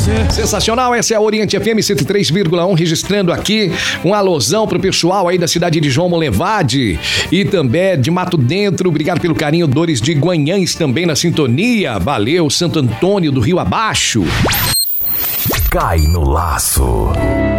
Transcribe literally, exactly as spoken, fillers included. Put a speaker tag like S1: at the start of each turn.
S1: Sensacional, essa é a Oriente F M cento e três vírgula um, registrando aqui um alusão pro pessoal aí da cidade de João Molevade e também de Mato Dentro. Obrigado pelo carinho, Dores de Guanhães também na sintonia. Valeu, Santo Antônio do Rio Abaixo.
S2: Cai no laço.